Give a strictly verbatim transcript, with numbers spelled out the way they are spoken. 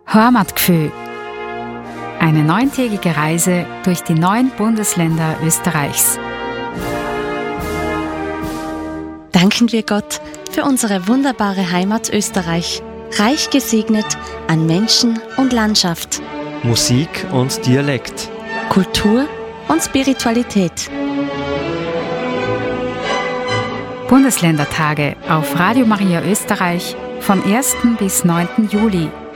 Heimatgefühl. Eine neuntägige Reise durch die neun Bundesländer Österreichs. Danken wir Gott für unsere wunderbare Heimat Österreich, reich gesegnet an Menschen und Landschaft, Musik und Dialekt, Kultur und Spiritualität. Bundesländertage auf Radio Maria Österreich vom ersten bis neunten Juli.